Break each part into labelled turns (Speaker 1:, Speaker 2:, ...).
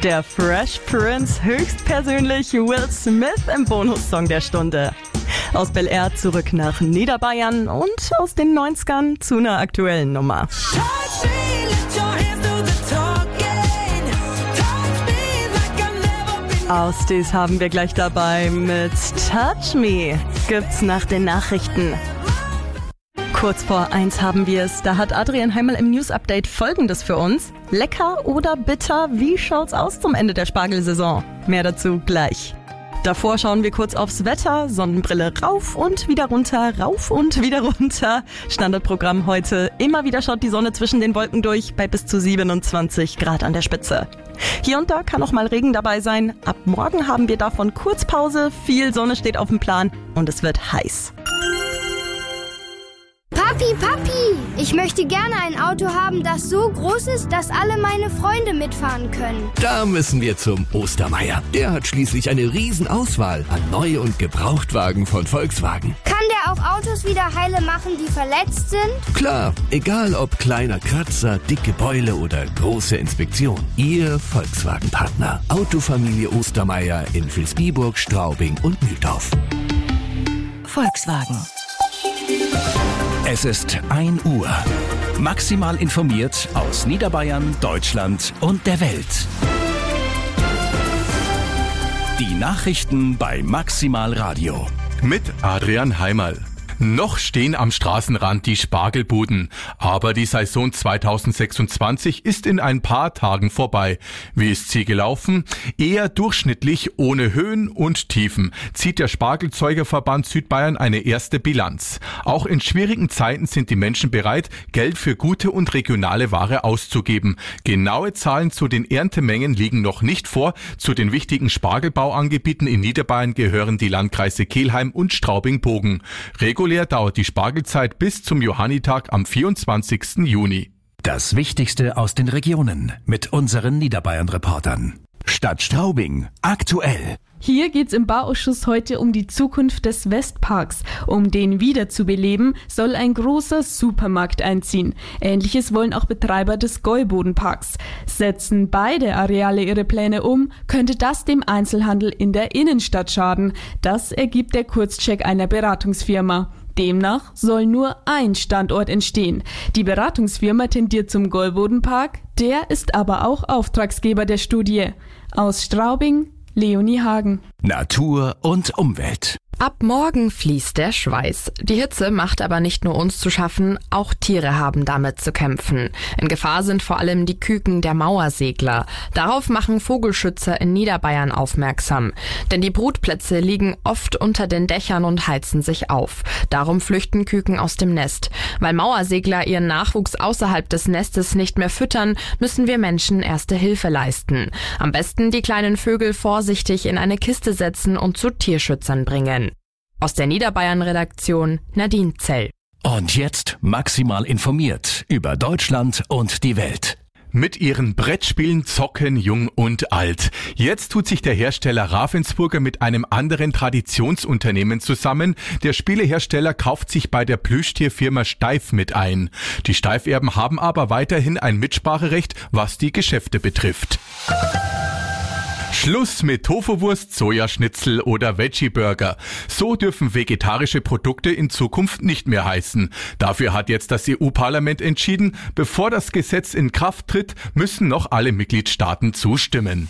Speaker 1: Der Fresh Prince höchstpersönlich Will Smith im Bonussong der Stunde. Aus Bel Air zurück nach Niederbayern und aus den 90ern zu einer aktuellen Nummer. Ausdies haben wir gleich dabei mit Touch Me. Gibt's nach den Nachrichten. Kurz vor 1 haben wir es. Da hat Adrian Heimal im News-Update Folgendes für uns. Lecker oder bitter? Wie schaut's aus zum Ende der Spargelsaison? Mehr dazu gleich. Davor schauen wir kurz aufs Wetter. Sonnenbrille rauf und wieder runter, rauf und wieder runter. Standardprogramm heute. Immer wieder schaut die Sonne zwischen den Wolken durch bei bis zu 27 Grad an der Spitze. Hier und da kann auch mal Regen dabei sein. Ab morgen haben wir davon Kurzpause. Viel Sonne steht auf dem Plan und es wird heiß.
Speaker 2: Papi, ich möchte gerne ein Auto haben, das so groß ist, dass alle meine Freunde mitfahren können.
Speaker 3: Da müssen wir zum Ostermeier. Der hat schließlich eine Riesenauswahl an Neu- und Gebrauchtwagen von Volkswagen.
Speaker 2: Kann der auch Autos wieder heile machen, die verletzt sind?
Speaker 3: Klar, egal ob kleiner Kratzer, dicke Beule oder große Inspektion. Ihr Volkswagen-Partner. Autofamilie Ostermeier in Vilsbiburg, Straubing und Mühldorf.
Speaker 4: Volkswagen. Es ist 1 Uhr. Maximal informiert aus Niederbayern, Deutschland und der Welt. Die Nachrichten bei Maximal Radio.
Speaker 5: Mit Adrian Heimal. Noch stehen am Straßenrand die Spargelbuden, aber die Saison 2026 ist in ein paar Tagen vorbei. Wie ist sie gelaufen? Eher durchschnittlich, ohne Höhen und Tiefen, zieht der Spargelzeugerverband Südbayern eine erste Bilanz. Auch in schwierigen Zeiten sind die Menschen bereit, Geld für gute und regionale Ware auszugeben. Genaue Zahlen zu den Erntemengen liegen noch nicht vor. Zu den wichtigen Spargelbauangebieten in Niederbayern gehören die Landkreise Kelheim und Straubing-Bogen. Regulär dauert die Spargelzeit bis zum Johannitag am 24. Juni.
Speaker 4: Das Wichtigste aus den Regionen mit unseren Niederbayern-Reportern. Stadt Straubing, aktuell.
Speaker 6: Hier geht's im Bauausschuss heute um die Zukunft des Westparks. Um den wiederzubeleben, soll ein großer Supermarkt einziehen. Ähnliches wollen auch Betreiber des Gäubodenparks. Setzen beide Areale ihre Pläne um, könnte das dem Einzelhandel in der Innenstadt schaden. Das ergibt der Kurzcheck einer Beratungsfirma. Demnach soll nur ein Standort entstehen. Die Beratungsfirma tendiert zum Gäubodenpark, der ist aber auch Auftragsgeber der Studie. Aus Straubing, Leonie Hagen.
Speaker 4: Natur und Umwelt.
Speaker 7: Ab morgen fließt der Schweiß. Die Hitze macht aber nicht nur uns zu schaffen, auch Tiere haben damit zu kämpfen. In Gefahr sind vor allem die Küken der Mauersegler. Darauf machen Vogelschützer in Niederbayern aufmerksam. Denn die Brutplätze liegen oft unter den Dächern und heizen sich auf. Darum flüchten Küken aus dem Nest. Weil Mauersegler ihren Nachwuchs außerhalb des Nestes nicht mehr füttern, müssen wir Menschen erste Hilfe leisten. Am besten die kleinen Vögel vorsichtig in eine Kiste setzen und zu Tierschützern bringen. Aus der Niederbayern-Redaktion Nadine Zell.
Speaker 4: Und jetzt maximal informiert über Deutschland und die Welt.
Speaker 5: Mit ihren Brettspielen zocken jung und alt. Jetzt tut sich der Hersteller Ravensburger mit einem anderen Traditionsunternehmen zusammen. Der Spielehersteller kauft sich bei der Plüschtierfirma Steif mit ein. Die Steiferben haben aber weiterhin ein Mitspracherecht, was die Geschäfte betrifft. Schluss mit Tofuwurst, Sojaschnitzel oder Veggie-Burger. So dürfen vegetarische Produkte in Zukunft nicht mehr heißen. Dafür hat jetzt das EU-Parlament entschieden, bevor das Gesetz in Kraft tritt, müssen noch alle Mitgliedstaaten zustimmen.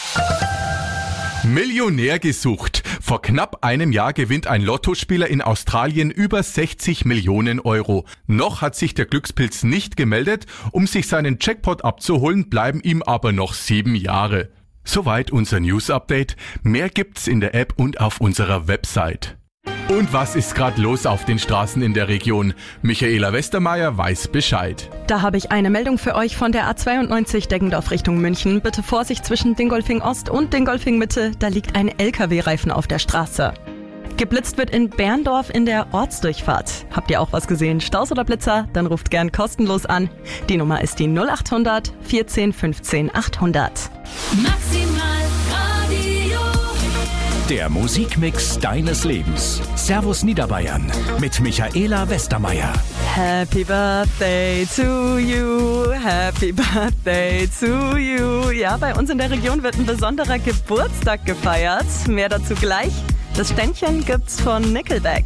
Speaker 5: Millionär gesucht. Vor knapp einem Jahr gewinnt ein Lottospieler in Australien über 60 Millionen Euro. Noch hat sich der Glückspilz nicht gemeldet. Um sich seinen Jackpot abzuholen, bleiben ihm aber noch 7 Jahre. Soweit unser News-Update. Mehr gibt's in der App und auf unserer Website. Und was ist gerade los auf den Straßen in der Region? Michaela Westermeier weiß Bescheid.
Speaker 1: Da habe ich eine Meldung für euch von der A92 Deggendorf Richtung München. Bitte Vorsicht zwischen Dingolfing Ost und Dingolfing Mitte. Da liegt ein LKW-Reifen auf der Straße. Geblitzt wird in Berndorf in der Ortsdurchfahrt. Habt ihr auch was gesehen? Staus oder Blitzer? Dann ruft gern kostenlos an. Die Nummer ist die 0800 14 15 800.
Speaker 8: Maximal Radio.
Speaker 4: Der Musikmix deines Lebens. Servus Niederbayern mit Michaela Westermeier.
Speaker 1: Happy Birthday to you, Happy Birthday to you. Ja, bei uns in der Region wird ein besonderer Geburtstag gefeiert. Mehr dazu gleich. Das Ständchen gibt's von Nickelback.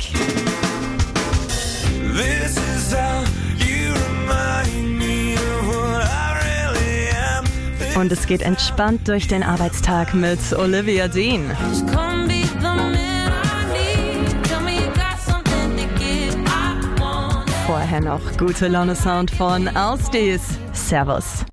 Speaker 8: This is how you remind me of what I really am.
Speaker 1: Und es geht entspannt durch den Arbeitstag mit Olivia Dean. Vorher noch gute Laune Sound von Alstis. Servus.